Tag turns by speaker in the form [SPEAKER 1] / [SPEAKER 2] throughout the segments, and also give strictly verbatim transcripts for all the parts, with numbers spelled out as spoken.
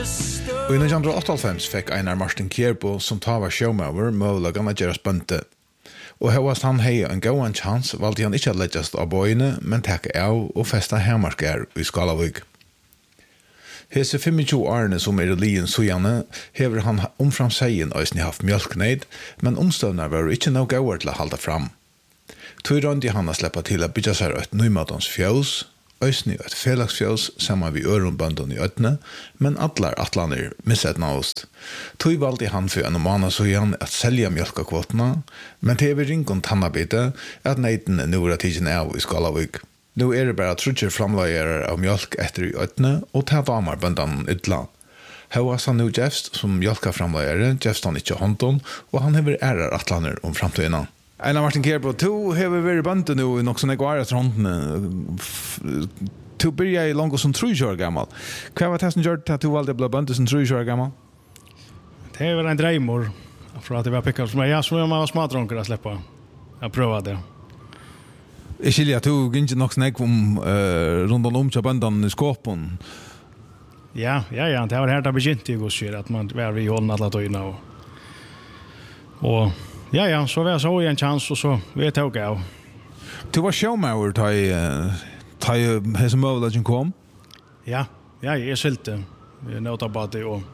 [SPEAKER 1] I nitjan åttaoghálvfems fikk Einar Martin Kjerbo som ta var showmower möjligheten att göra spönte. Og hevast han hei en gåan chans valgte han ikke å leggjast av bøyene, men takke av og festa hemmarskær i Skalavik. Hese tjuefem årene som er i lien sujane, hever han omfram seien øysni haft mjölkneid, men omstøvnar var ikke noe gåar til å halda fram. Tøy røndi han å sleppa til å bytja seg et nøymatons fjøs, øysni et felagsfjøs saman vi øronbøndon i øtne, men atlar atlaner missetna ost. Tøy valdi han for en måned sujan at selja mjölkakvotna, men til vi ringon tannabite at neiten nu er tidsin av i Skalavik. Nu er det bare trutjer framlager av mjölk etter i øtne, og ta damar bøndan ytla. Hevas han nu gjefst som mjölkaframlagere, gjefst han ikke håndon, og han hever ærar atlaner om framtøyna. Einar Martin Kjerbo, du hever vært bønda nu i nok sånne gåar etter håndene. Du byrja i langt som trettiu år gammal. Hva var det som gjør at du valgte å bli bønda som trettiu år gammal?
[SPEAKER 2] Det var en dreimor, for at det var pickar som jeg, ja, som jeg var smadronker å släppa. Jeg prøvde det.
[SPEAKER 1] Jeg skiljer at du ikke nok snakk om uh, rundt om til bøndan i skåpen.
[SPEAKER 2] Ja, ja, ja, det var her det begynte i godskyr, at man var vid hånden alle tøyna. Og, og ja, ja, så var jeg så i en chans, og så vet jeg ikke av.
[SPEAKER 1] Du var showmower da jeg hese møvelagen kom?
[SPEAKER 2] Ja, ja, jeg sylte. Vi nøyta på det, og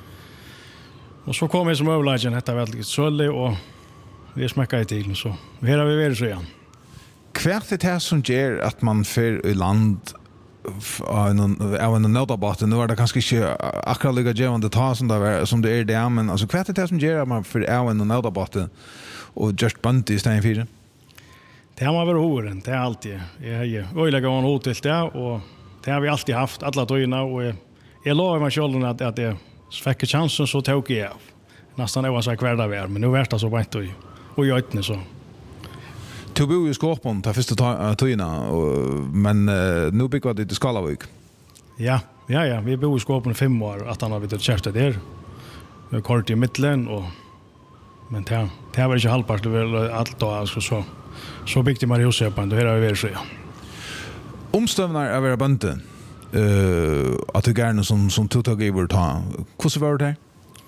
[SPEAKER 2] og så kom jeg som møvelagen, dette var litt søllig, og vi smekket i til, så her har vi vært så igjen.
[SPEAKER 1] Hva er det som gjør at man fer i land av en nøytabate? Nå er det kanskje ikke akkurat lika gjevende ta som det er, som det er det, men altså, hva er det som gjør at man fer av en nøytabate og gjørst bønt i stedet fire?
[SPEAKER 2] Det har man vært horen, det er alltid. Jeg har øyelegget en hod til det, og det har vi alltid haft, alle tøyene, og jeg, jeg lover meg selv at, at jeg fikk chansen, så tok jeg av. Nesten det var så hver dag vi er, men nå er det så beint og, og i øytene, så.
[SPEAKER 1] Du bor i Skåpen til første tøyene, men uh, nå bygger vi til Skalavik.
[SPEAKER 2] Ja, ja, ja. Vi bor i Skåpen i fem år, at han har blitt kjærestet der. Vi har kort i midtelen, og men det, det var ikke halvpart, det var alt da, altså, så, så bygde man i hushøpen, og her har vi vært så, ja.
[SPEAKER 1] Omstøvner er å være bønte, uh, at du gjerne som, som du tok i vår ta. Hvordan var det her?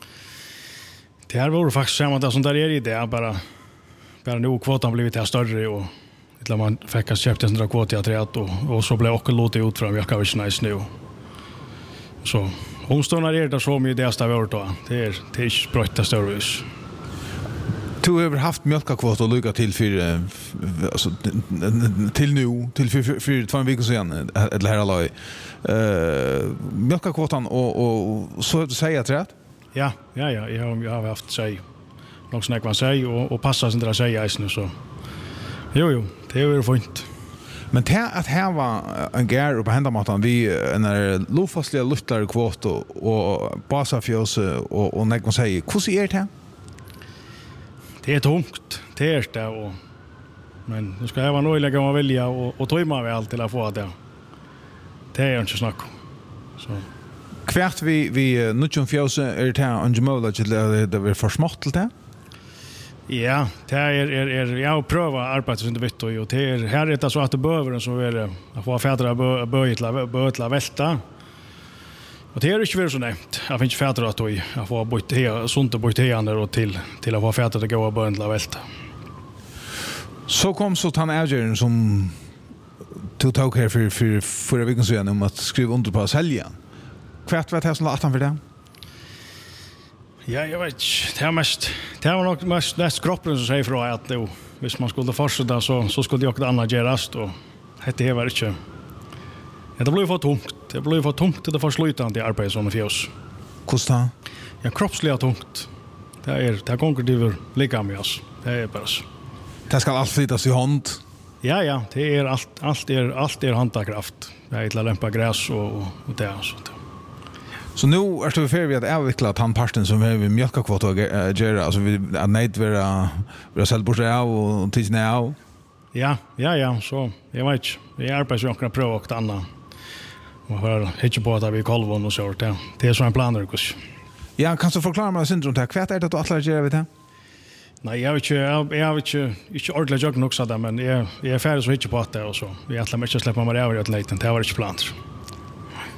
[SPEAKER 2] Det her var faktisk samme det som der er i det, bare bara nu kvotan blivit här större och illa man fick att köpa en kvot i att och och så blev också låt ut från jag kan inte nice nu. Så omståndar är det så mycket det stäver åt då. Det är det är sprötta service.
[SPEAKER 1] Du har haft mjölkakvot och lycka till för alltså till nu till för för två veckor sedan eller här alla eh mjölkakvotan och och så att säga rätt?
[SPEAKER 2] Ja, ja, ja, jag har jag har haft sig nog snack man säger och och passa sin att säga isne så. Jo jo, det är ju fint.
[SPEAKER 1] Men det att här var en gär på händarmatan vi en lofastliga luftar kvot och och passa fjäs och och när man säger hur är det?
[SPEAKER 2] Det är tungt, det är det och men nu ska jag vara nöjd lägga man välja och och tajma vi allt till att få det. Det är inte snack. Så
[SPEAKER 1] kvärt vi vi nutjon fjäs är det här angemola till det vi för smått till det.
[SPEAKER 2] Ja, det är är är jag prövar arbeta under vitt och det är här är det så att det behöver en så är det att få fädra böjtla böjtla välta. Och det är ju inte så nämnt. Jag finns fädra att jag får bort he sånt och bort heande och till till att få fädra att gå och böjtla välta.
[SPEAKER 1] Så kom så han ägaren som tog tag här för för förra veckan så igen om att skriva under på att sälja. Kvart vad det som lagt han för det?
[SPEAKER 2] Ja, jag vet det är mest det var nog mest näst kroppen som säger för att då hvis man skulle fortsätta så så skulle jag också annat göras och det var inte det blev för tungt det blev för tungt det för slutande arbete som fjäs.
[SPEAKER 1] Kosta?
[SPEAKER 2] Ja, kroppsligt tungt. Det är det går det över lika med oss. Det är bara så.
[SPEAKER 1] Det ska allt flyttas i hand.
[SPEAKER 2] Ja, ja, det är allt allt är allt är handkraft. Det är till att lämpa gräs och och det så.
[SPEAKER 1] Så nu är det för vi att avveckla tandparten som vi mjölkakvot och göra alltså vi att nej vara vara säljborsa och tidsna av.
[SPEAKER 2] Ja, ja, ja, så jag vet inte. Vi arbetar ju också prova och annat. Och har hittat på att vi kolvon och så där. Det är så en plan Marcus.
[SPEAKER 1] Ja, kan du förklara mig syndrom där? Vad är det du alla gör vet du?
[SPEAKER 2] Nej, jag vet inte, jag vet inte, inte ordentligt jag också där men jag jag är färdig så hittar på det och så. Vi alla mycket släppa mig över att lite. Det var inte planer.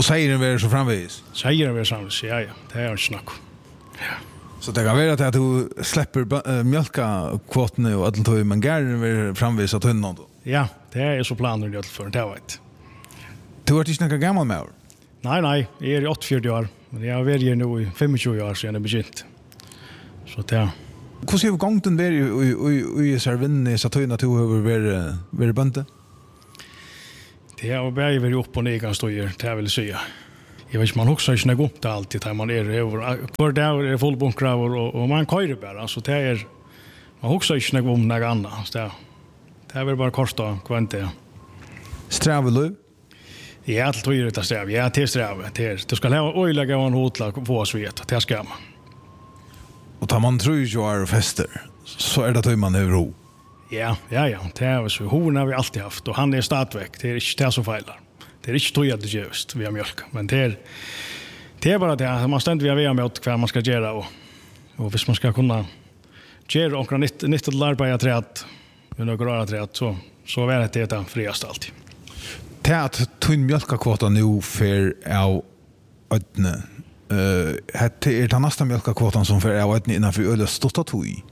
[SPEAKER 1] Och säger den så framvis.
[SPEAKER 2] Säger vi framvis, ja ja, det är inte snack. Ja.
[SPEAKER 1] Så det kan vara att du släpper uh, mjölka kvoten och allt tog men gärna framvis att hundon.
[SPEAKER 2] Ja, det är så planer jag för det vet.
[SPEAKER 1] Du har inte några gammal med.
[SPEAKER 2] Nej nej, jag är åttiofyra år, men jag har varit här nu i tjugofem år sedan jag begynt. Så det.
[SPEAKER 1] Hur ser gången där i i i serven så att du har varit varit bönte?
[SPEAKER 2] Det har bara varit upp och ner ganska stor, det vill säga. Jag vet inte, man också inte gå upp det alltid där man är över. För det är full bunkrar och, och man kör bara. Så det är, man också inte gå om något annat. Så det, det är väl bara kort och kvant det.
[SPEAKER 1] Strävar du?
[SPEAKER 2] Ja, allt tror jag det sträv. Ja, det är sträv. Du ska ha öjliga och en hotlag på oss vet. Det ska man.
[SPEAKER 1] Och tar man tror ju är fester så är det att man är ro.
[SPEAKER 2] Ja, ja, ja. Det är så. Hon har vi alltid haft. Och han är stadväck. Det är inte det som feilar. Det är inte tror jag det just via mjölk. Men det är, det är bara det. Man ständigt via via mjölk vad man ska göra. Och, och hvis man ska kunna göra och nytt, nytt att lära på att träd. Med några andra träd. Så, så är det det friast alltid.
[SPEAKER 1] Det att tunn mjölkakvota nu för av ödne. Uh, det är den nästa mjölkakvotan som för av ödne innanför öl och stotta tog.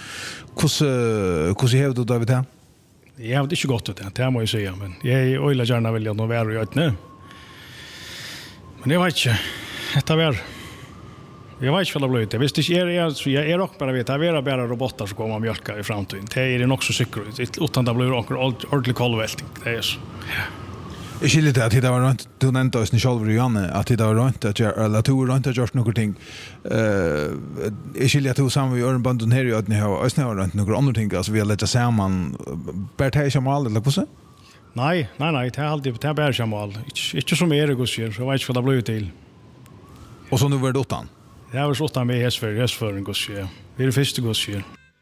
[SPEAKER 1] Hur hävde du David det?
[SPEAKER 2] Jag har inte gått ut det, det må jag säga. Men jag är öjla gärna vilja att nå vara i ödne. Men jag vet inte. Detta var... Jag vet inte vad det blir. Visst det är jag så jag är också bara vet att det är bara robotar som kommer mjölka i framtiden. Det är det också säkert. Utan det blir också ordentlig kolvälting. Det är så. Ja.
[SPEAKER 1] Jag skiljer det att det var runt du nämnde oss ni själva Janne att det var runt att jag eller att du runt att göra något ting. Eh jag skiljer att du samma vi Örnbanden här i att ni har ösnä runt några andra ting alltså vi har lätt samman Berthej som all eller vad
[SPEAKER 2] Nej, nej nej, det är alltid det är bara som all. Inte som är det går så jag vet inte vad det blir till.
[SPEAKER 1] Och så nu var det åttan.
[SPEAKER 2] Det var så åttan med häst för häst för en går så. Vi är det första går så.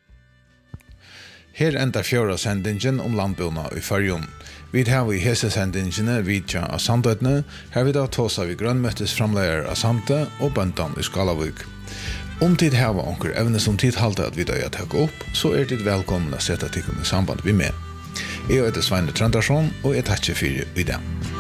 [SPEAKER 1] Her enda fjøra sendingen om landbona i Färjön. Vi har i hese sendingene vidtja av Sandøtene, her vi da tåsa vi grønnmøttes framleier av Sande og bøntan i Skalavik. Om tid hava onker evne som tid halte at vi da jeg takke opp, så er tid velkommen å sette tikkene i samband vi med. Jeg heter Svein Trandarsson, og jeg takker for i dag.